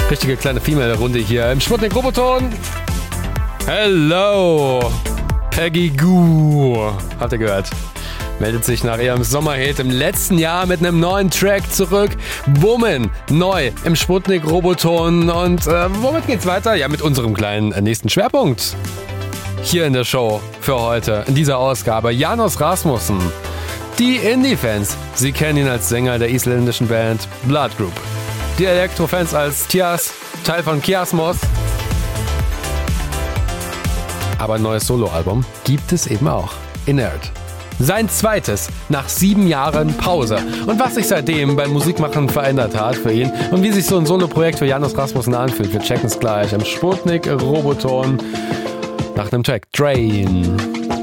Richtige kleine Female-Runde hier im Sputnik Roboton. Hello, Peggy Gou. Habt ihr gehört? Meldet sich nach ihrem Sommerhit im letzten Jahr mit einem neuen Track zurück. Woman, neu im Sputnik Roboton. Und womit geht's weiter? Ja, mit unserem kleinen nächsten Schwerpunkt. Hier in der Show für heute, in dieser Ausgabe, János Rasmussen. Die Indie-Fans, sie kennen ihn als Sänger der isländischen Band Blood Group. Die Elektro-Fans als Tias, Teil von Kiasmos. Aber ein neues Soloalbum gibt es eben auch. Inert. Sein zweites nach 7 Jahren Pause. Und was sich seitdem beim Musikmachen verändert hat für ihn und wie sich so ein Solo-Projekt für János Rasmussen anfühlt, wir checken es gleich im Sputnik Roboton nach einem Track. Drain.